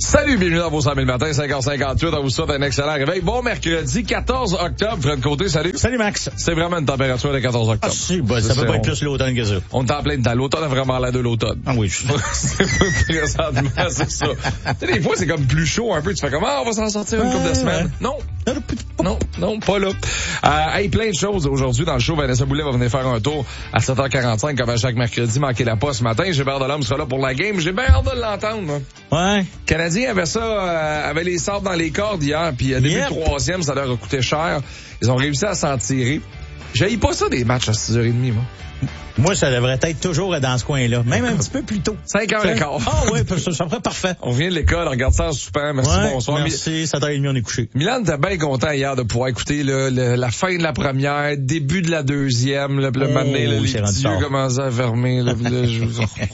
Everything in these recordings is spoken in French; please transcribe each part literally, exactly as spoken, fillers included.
Salut, bienvenue dans vos cent mille matins, cinq heures cinquante-huit. On vous souhaite un excellent réveil. Bon mercredi, quatorze octobre. Fred Côté, salut. Salut, Max. C'est vraiment une température de quatorze octobre. Ah, si, bah, ça peut pas être plus l'automne que ça. On est en plein dedans. L'automne a vraiment l'air de l'automne. Ah oui. C'est présentement, c'est ça. Tu sais, des fois, c'est comme plus chaud un peu. Tu fais comme, ah, on va s'en sortir une ouais, couple de semaines. Ouais. Non. Non, non, pas là. Euh, hey, plein de choses aujourd'hui dans le show. Vanessa Boulet va venir faire un tour à sept heures quarante-cinq comme à chaque mercredi. Manquez la pas ce matin. Gilbert Delhomme sera là pour la game. J'ai bien hâte de l'entendre. Ouais. Le Canadien avait ça, euh, avait les sables dans les cordes hier, puis à début yep. troisième, ça leur a coûté cher. Ils ont réussi à s'en tirer. J'haïs pas ça des matchs à six heures trente, moi. Moi, ça devrait être toujours dans ce coin-là. Même un petit peu plus tôt. cinq heures quinze. Ah oui, ça, ça ferait parfait. On vient de l'école, on regarde ça en soupant. Merci, ouais, bonsoir. Merci, sept heures trente, on est couché. Milan était bien content hier de pouvoir écouter là, le, la fin de la première, début de la deuxième, là, le oh, matin, là, les petits yeux commençaient à fermer. Là, là, je...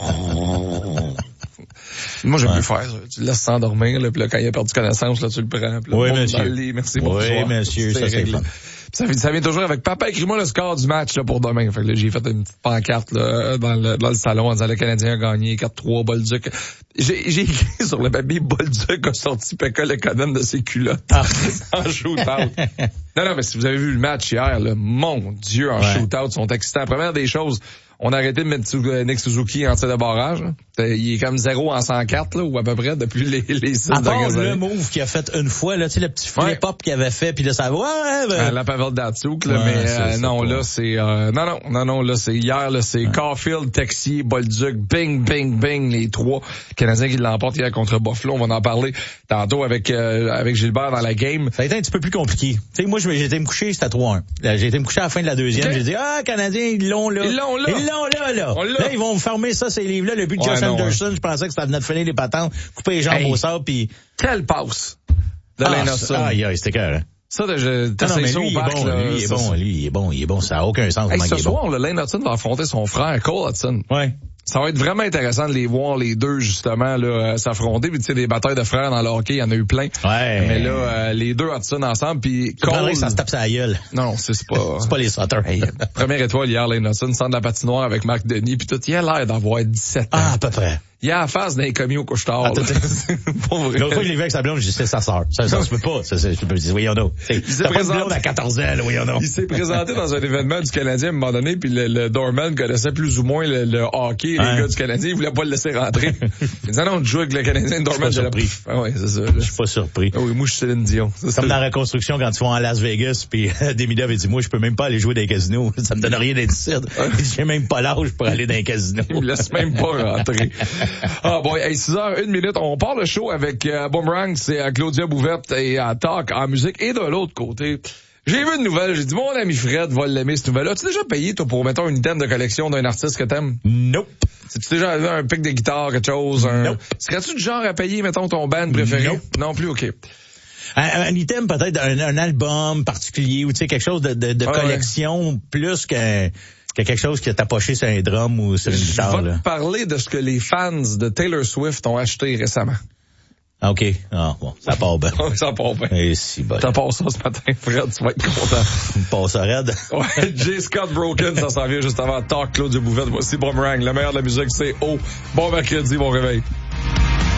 Moi, j'aime ouais. plus faire ça. Tu le laisses s'endormir, là, puis là, quand il a perdu connaissance, là, tu le prends. Puis là, oui, monsieur. Lit. Merci, oui, bonsoir. monsieur, ça, c'est fun. Ça, ça vient toujours avec papa, écris-moi le score du match là, pour demain. Fait que là, j'ai fait une petite pancarte là, dans, le, dans le salon en disant le Canadien a gagné quatre trois, Bolduc. J'ai, j'ai écrit sur le papier Bolduc a sorti Pekka Lekonen de ses culottes ah. en shootout. Non, non, mais si vous avez vu le match hier, là, mon Dieu, en ouais. shootout, ils sont excitants. Première des choses, on a arrêté de mettre Nick Suzuki en tir de barrage. Là. Il est comme zéro en cent quatre, là, ou à peu près, depuis les, les six dernières années. Le move qu'il a fait une fois, là, tu sais, le petit flip-up ouais. qu'il avait fait, puis là, ça va, ouais, ben... À la Pavel Datsyuk, là, ouais, mais euh, non, là, c'est... Euh, non, non, non, non, là, c'est hier, là, c'est ouais. Caulfield, Texier, Bolduc, bing, bing, bing, les trois Canadiens qui l'emportent hier contre Buffalo. On va en parler tantôt avec euh, avec Gilbert dans la game. Ça a été un petit peu plus compliqué. Tu sais, moi, j'ai été me coucher, c'était trois un. J'ai été me coucher à la fin de la deuxième, okay. J'ai dit, ah, Canadiens, ils l'ont là. Ils l'ont là. Ils l'ont là, là. On là, ils vont me fermer ça, ces livres-là. Le but de ouais, Josh non, Anderson, ouais. je pensais que ça venait de finir les patentes, couper les jambes hey. au sable, puis... Quelle passe de ah, Lennartson. Ah, yeah, c'était cœur, hein. Ça, je, non, non, mais lui, il est bon, là, lui, il est bon, lui, il est bon, il est bon, ça a aucun sens. Hey, ce il est soir, bon. le Lane Hudson va affronter son frère, Cole Hudson. Ouais. Ça va être vraiment intéressant de les voir, les deux, justement, là, s'affronter. Puis, tu sais, des batailles de frères dans le hockey, il y en a eu plein. Ouais. Mais là, euh, les deux Hudson ensemble, puis Cole... ça se tape sa gueule. Non, c'est, c'est pas... c'est pas les Sutter. Hey, première étoile hier, Lane Hudson, centre de la patinoire avec Marc Denis, puis tout. Il a l'air d'avoir dix-sept ans. Ah, à peu près. Il a la face d'un commis au couche-tard. Ah, pas vrai. L'autre fois, je l'ai vu avec sa blonde, je dis, c'est sa sœur. Ça, ça se peut pas. Ça, ça, je peux dire, voyons donc. Il s'est présenté blonde à quatorze ans, là, voyons donc. Il s'est présenté dans un événement du Canadien à un moment donné, puis le, le doorman connaissait plus ou moins le, le hockey, hein? Les gars du Canadien, il voulait pas le laisser rentrer. Il disait, non, tu joues avec le Canadien, le doorman, je suis pas surpris. Ah ouais, c'est ça. Je suis pas surpris. Ah oui, moi, je suis Céline Dion. C'est comme dans la reconstruction quand ils vont à Las Vegas, puis Demi avait dit, moi, je peux même pas aller jouer dans les casinos. Ça me donne rien d'être ici. J'ai même pas l'âge pour aller dans les casinos. Il me laisse même pas rentrer. Ah, bon, hey, six heures, une minute. On part le show avec euh, Boomerang, c'est euh, Claudia Bouvette et à euh, Talk en musique. Et de l'autre côté, j'ai vu une nouvelle. J'ai dit, mon ami Fred va l'aimer, cette nouvelle-là. As-tu déjà payé, toi, pour, mettons, une item de collection d'un artiste que t'aimes? Nope. As-tu déjà vu un pic de guitare, quelque chose? Un... Nope. Serais-tu du genre à payer, mettons, ton band préféré? Nope. Non plus, OK. Un, un item, peut-être un, un album particulier ou tu sais quelque chose de, de, de ah, collection ouais. plus que... qu'il y a quelque chose qui a tapoché sur un drum ou sur une guitare. Je vais là. te parler de ce que les fans de Taylor Swift ont acheté récemment. Ah, OK. Ah, bon, ça part bien. Ça part bien. Et si bon. T'as passé ça ce matin, Fred, tu vas être content. Passe à raide. Ouais, J. Scott Broken, ça s'en vient juste avant Talk, Claude Bouvette. Voici Boomerang, le meilleur de la musique, c'est O. Bon mercredi, bon réveil.